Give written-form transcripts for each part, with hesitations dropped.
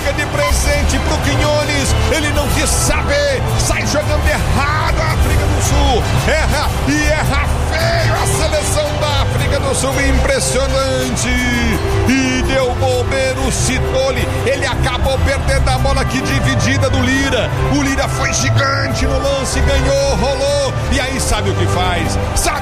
fica de presente pro Quinones, ele não quis saber, sai jogando errado a África do Sul, erra e erra feio a seleção da África do Sul, impressionante, e deu bobeira o Citoli, ele acabou perdendo a bola aqui dividida do Lira, o Lira foi gigante no lance, ganhou, rolou, e aí sabe o que faz,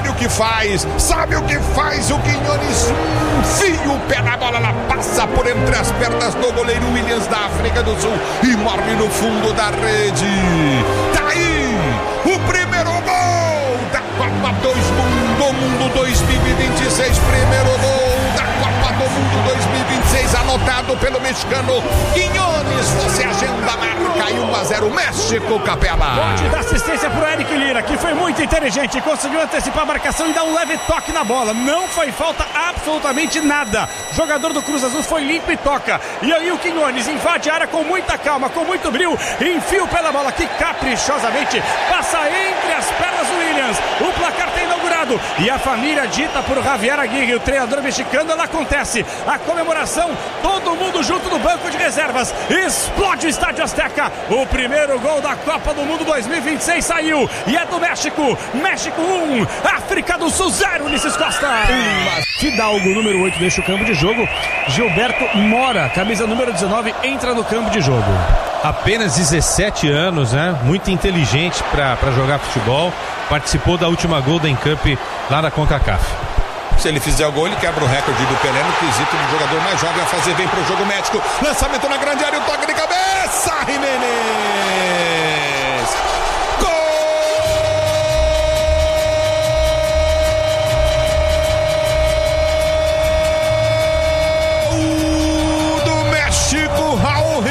o Quinones enfia o pé na bola, ela passa por entre as pernas do goleiro Williams da África do Sul e morre no fundo da rede. Tá aí o primeiro gol da Copa do Mundo 2026, primeiro gol da Copa do Mundo 2026, anotado pelo mexicano Quinones. Você agenda a marca e 1-0 México, Capela. Pode dar assistência pro Eric Lira, que foi muito inteligente, conseguiu antecipar a marcação e dar um leve toque na bola. Não foi falta absolutamente nada. Jogador do Cruz Azul foi limpo e toca. E aí o Quinones invade a área com muita calma, com muito brilho, enfia o pé na bola que caprichosamente passa entre as pernas do Williams. O placar está inaugurado e a família dita por Javier Aguirre, o treinador mexicano, ela acontece. A comemoração, todo mundo junto no banco de reservas. Explode o Estádio Azteca. O primeiro gol da Copa do Mundo 2026 saiu e é do México. México 1, África do Sul 0, Ulisses Costa. Fidalgo, número 8, deixa o campo de jogo. Gilberto Mora, camisa número 19, entra no campo de jogo. Apenas 17 anos, né? Muito inteligente para jogar futebol. Participou da última Golden Cup lá da CONCACAF. Se ele fizer o gol, ele quebra o recorde do Pelé no quesito do jogador mais jovem a fazer bem pro jogo médico. Lançamento na grande área, o toque de cabeça, Jiménez. Gol do México, Raul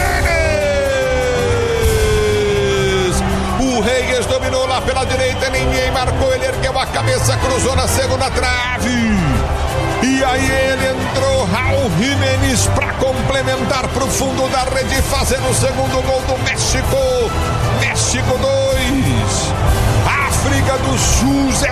Jiménez. O Reyes dominou lá pela direita, ninguém marcou, ele ergueu a cabeça, cruzou na segunda trave. E aí ele entrou, Raul Jiménez, para complementar pro fundo da rede, fazendo o segundo gol do México. México 2, África do Sul 0.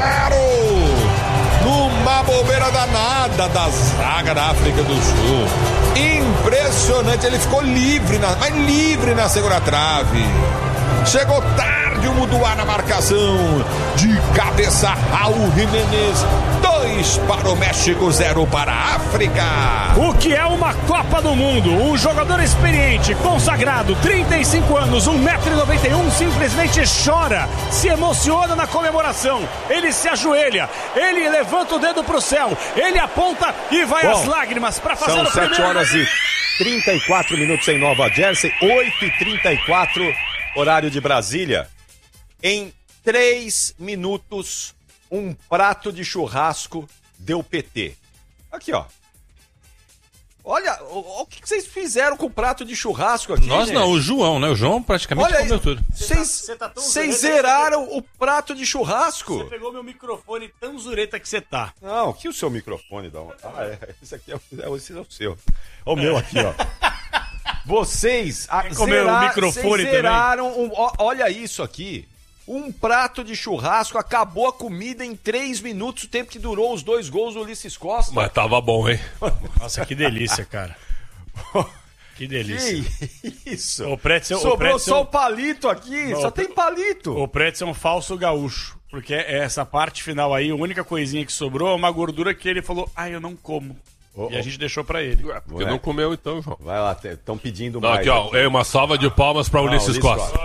Numa bobeira danada da zaga da África do Sul. Impressionante, ele ficou livre na segunda trave. Chegou tarde o Muduá na marcação. De cabeça, Raul Jiménez. 2 para o México, 0 para a África. O que é uma Copa do Mundo? Um jogador experiente, consagrado, 35 anos, 1,91 m, simplesmente chora, se emociona na comemoração. Ele se ajoelha, ele levanta o dedo pro céu, ele aponta e vai às lágrimas para fazer o primeiro. São 7 horas e 34 minutos em Nova Jersey, 8h34, horário de Brasília. Em 3 minutos, um prato de churrasco deu PT. Aqui, ó. Olha, o que vocês fizeram com o prato de churrasco aqui, Nós gente? não, o João, né? O João praticamente comeu tudo. Vocês zeraram o prato de churrasco? Você pegou meu microfone tão zureta que você tá. Não, que o seu microfone dá uma... esse aqui esse é o seu. O meu aqui, ó. Vocês zeraram... Olha isso aqui. Um prato de churrasco, acabou a comida em 3 minutos, o tempo que durou os 2 gols do Ulisses Costa. Mas tava bom, hein? Nossa, que delícia, cara. Que delícia. Que isso? Sobrou só o palito aqui, só tem palito. O Pretzel é um falso gaúcho, porque essa parte final aí, a única coisinha que sobrou é uma gordura que ele falou, eu não como. E a gente deixou pra ele. Porque não comeu então, João. Vai lá, estão pedindo mais. Aqui, ó, uma salva de palmas pra Ulisses Costa.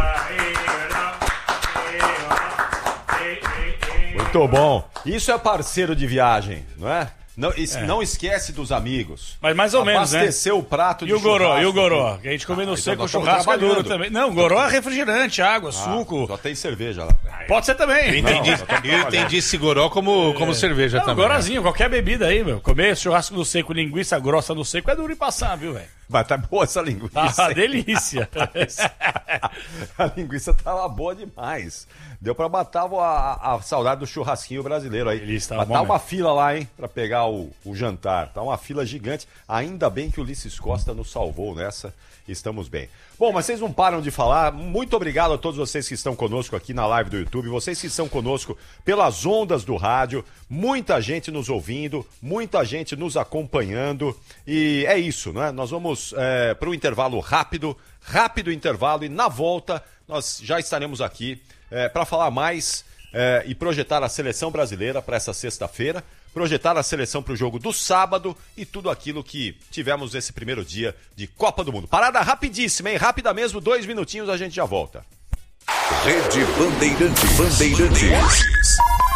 Muito bom. Isso é parceiro de viagem, não é? Não esquece dos amigos. Mas mais ou menos, né? Abastecer o prato de churrasco. E o goró? Que a gente come no seco, o churrasco é duro também. Não, goró é refrigerante, água, suco. Só tem cerveja lá. Pode ser também. Eu entendi esse goró como cerveja também. Gorózinho, qualquer bebida aí, meu. Comer churrasco no seco, linguiça grossa no seco é duro de passar, viu, velho? Mas tá boa essa linguiça. Delícia. A linguiça tava boa demais. Deu pra matar a saudade do churrasquinho brasileiro aí. Mas tá uma fila lá, hein, pra pegar o jantar. Tá uma fila gigante. Ainda bem que o Ulisses Costa nos salvou nessa. Estamos bem. Bom, mas vocês não param de falar. Muito obrigado a todos vocês que estão conosco aqui na live do YouTube. Vocês que estão conosco pelas ondas do rádio. Muita gente nos ouvindo, muita gente nos acompanhando. E é isso, né? Nós vamos vamos para um intervalo rápido intervalo, e na volta nós já estaremos aqui para falar mais e projetar a seleção brasileira para essa sexta-feira, projetar a seleção para o jogo do sábado e tudo aquilo que tivemos nesse primeiro dia de Copa do Mundo. Parada rapidíssima, hein? Rápida mesmo, 2 minutinhos, a gente já volta. Rede Bandeirantes.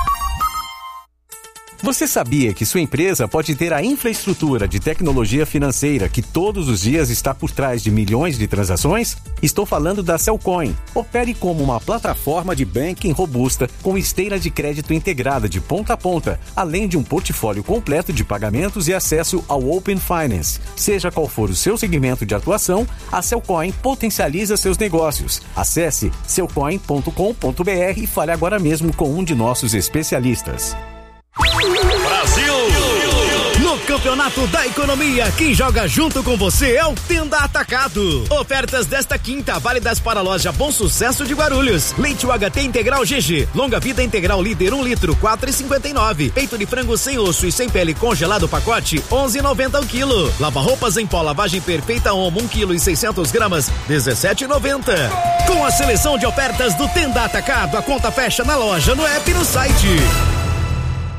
Você sabia que sua empresa pode ter a infraestrutura de tecnologia financeira que todos os dias está por trás de milhões de transações? Estou falando da Cellcoin. Opere como uma plataforma de banking robusta com esteira de crédito integrada de ponta a ponta, além de um portfólio completo de pagamentos e acesso ao Open Finance. Seja qual for o seu segmento de atuação, a Cellcoin potencializa seus negócios. Acesse cellcoin.com.br e fale agora mesmo com um de nossos especialistas. Brasil! No Campeonato da Economia, quem joga junto com você é o Tenda Atacado. Ofertas desta quinta, válidas para a loja Bom Sucesso de Guarulhos. Leite UHT Integral GG, longa vida integral líder 1 litro, 4,59. Peito de frango sem osso e sem pele congelado pacote, 11,90 o quilo. Lava-roupas em pó, lavagem perfeita Omo, 1 quilo e 600 gramas, 17,90. Com a seleção de ofertas do Tenda Atacado, a conta fecha na loja, no app e no site.